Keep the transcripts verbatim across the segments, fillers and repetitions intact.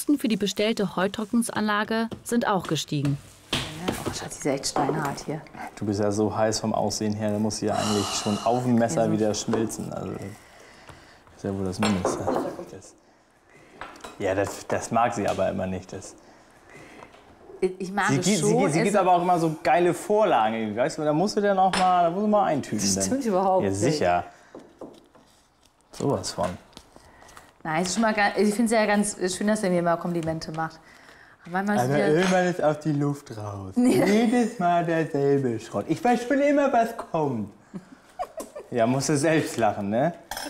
Kosten für die bestellte Heutrocknungsanlage sind auch gestiegen. Oh, Schatz, die ist echt steinhart hier. Du bist ja so heiß vom Aussehen her, da muss sie ja eigentlich schon auf dem Messer wieder schmilzen. Also, das ist ja wohl das Mindeste. Das, ja, das, das mag sie aber immer nicht. Das, ich mag sie es gibt, schon. Sie, sie gibt aber auch immer so geile Vorlagen. Weißt du, da musst du dann auch mal, da musst du mal eintüten. Das stimmt dann. überhaupt ja, nicht. sicher. Sowas von. Nein, es ist schon mal ganz, ich finde es ja ganz schön, dass er mir immer Komplimente macht. Aber, manchmal aber ja irgendwann ist auf die Luft raus. Jedes Mal derselbe Schrott. Ich weiß schon immer, was kommt. Ja, musst du selbst lachen, ne?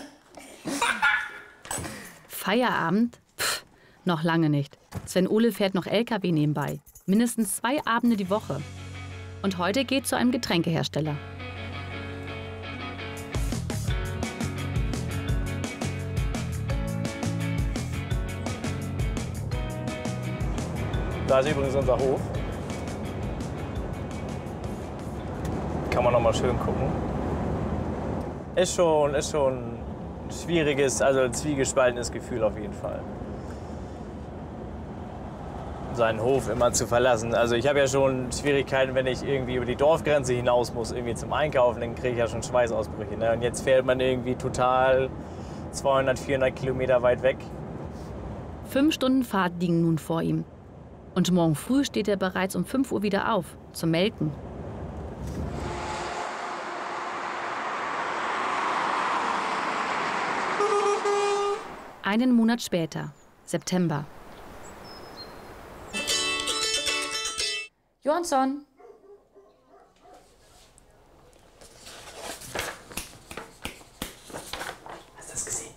Feierabend? Pff, noch lange nicht. Sven Ole fährt noch L K W nebenbei. Mindestens zwei Abende die Woche. Und heute geht zu einem Getränkehersteller. Da ist übrigens unser Hof. Kann man noch mal schön gucken. Ist schon, ist schon ein schwieriges, also ein zwiegespaltenes Gefühl auf jeden Fall. Seinen Hof immer zu verlassen. Also ich habe ja schon Schwierigkeiten, wenn ich irgendwie über die Dorfgrenze hinaus muss, irgendwie zum Einkaufen, dann kriege ich ja schon Schweißausbrüche. Ne? Und jetzt fährt man irgendwie total zweihundert, vierhundert Kilometer weit weg. Fünf Stunden Fahrt liegen nun vor ihm. Und morgen früh steht er bereits um fünf Uhr wieder auf, zum Melken. Einen Monat später, September. Johansson. Hast du das gesehen?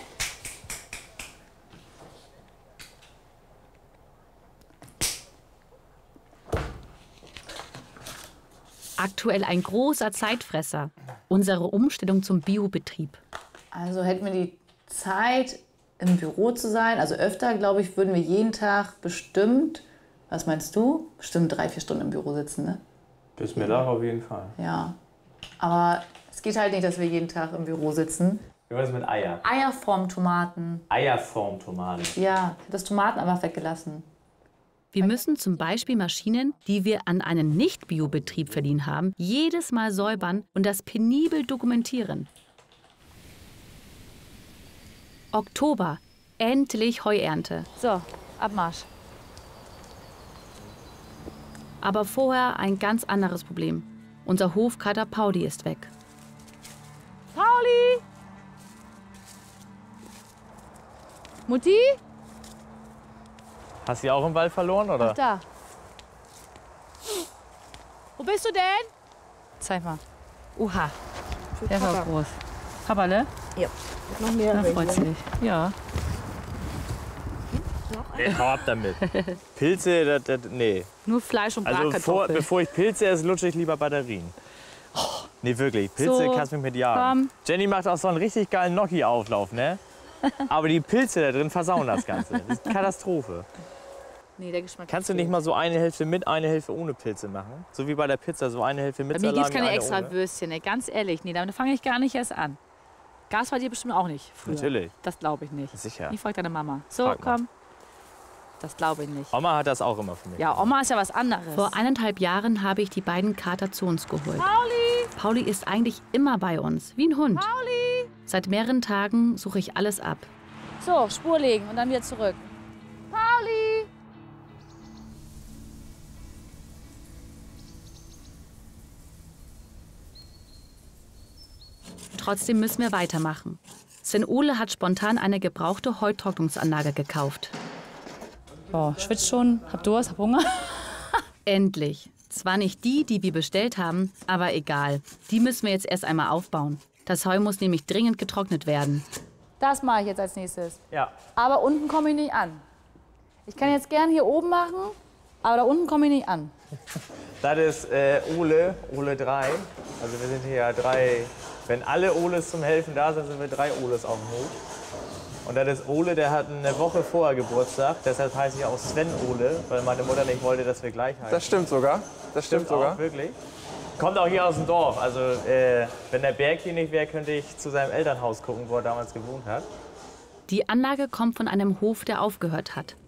Aktuell ein großer Zeitfresser. Unsere Umstellung zum Biobetrieb. Also hätten wir die Zeit, im Büro zu sein, also öfter, glaube ich, würden wir jeden Tag bestimmt, was meinst du? Bestimmt drei, vier Stunden im Büro sitzen, ne? Bis Mittag auf jeden Fall. Ja. Aber es geht halt nicht, dass wir jeden Tag im Büro sitzen. Wie war das mit Eier? Eierform-Tomaten. Eierform-Tomaten. Ja, ich habe das Tomaten einfach weggelassen. Wir müssen zum Beispiel Maschinen, die wir an einen Nicht-Biobetrieb verliehen haben, jedes Mal säubern und das penibel dokumentieren. Oktober. Endlich Heuernte. So, Abmarsch. Aber vorher ein ganz anderes Problem. Unser Hofkater Pauli ist weg. Pauli! Mutti? Hast du sie auch im Wald verloren, oder? Ach, da. Wo bist du denn? Zeig mal. Uha. Der war groß. Papa, ne? Ja. Noch mehr. Da freut sich. Ja. Ja, hau ab damit. Pilze, das, das, nee. Nur Fleisch und Also vor, Bratkartoffeln. bevor ich Pilze esse, lutsche ich lieber Batterien. Oh, nee, wirklich. Pilze So, kannst du mich mit jagen. komm. Jenny macht auch so einen richtig geilen Gnocchi-Auflauf, ne? Aber die Pilze da drin versauen das Ganze. Das ist eine Katastrophe. Nee, der Geschmack Kannst du nicht mal so eine Hälfte mit, eine Hälfte ohne Pilze machen? So wie bei der Pizza, so eine Hälfte mit Bei mir Salami, gibt es keine eine extra ohne? Würstchen, ey, ganz ehrlich. Nee, damit fange ich gar nicht erst an. Gas bei dir bestimmt auch nicht. Früher. Natürlich. Das glaube ich nicht. Sicher. Ich frage deine Mama. So, Frag mal. komm. Das glaube ich nicht. Oma hat das auch immer für mich. Ja, Oma ist ja was anderes. Vor eineinhalb Jahren habe ich die beiden Kater zu uns geholt. Pauli! Pauli ist eigentlich immer bei uns, wie ein Hund. Pauli! Seit mehreren Tagen suche ich alles ab. So, Spur legen und dann wieder zurück. Pauli! Trotzdem müssen wir weitermachen. Sven Ole hat spontan eine gebrauchte Heutrocknungsanlage gekauft. Boah, schwitzt schon, hab Durst, hab Hunger. Endlich. Zwar nicht die, die wir bestellt haben, aber egal. Die müssen wir jetzt erst einmal aufbauen. Das Heu muss nämlich dringend getrocknet werden. Das mache ich jetzt als nächstes. Ja. Aber unten komme ich nicht an. Ich kann jetzt gern hier oben machen, aber da unten komme ich nicht an. Das ist äh, Ole, Ole drei. Also wir sind hier ja drei. Wenn alle Oles zum Helfen da sind, sind wir drei Oles auf dem Hof. Und das ist Ole, der hat eine Woche vorher Geburtstag. Deshalb heiße ich auch Sven Ole, weil meine Mutter nicht wollte, dass wir gleich heißen. Das stimmt sogar. Das stimmt, Stimmt sogar. auch, wirklich. Kommt auch hier aus dem Dorf. Also äh, wenn der Berg hier nicht wäre, könnte ich zu seinem Elternhaus gucken, wo er damals gewohnt hat. Die Anlage kommt von einem Hof, der aufgehört hat.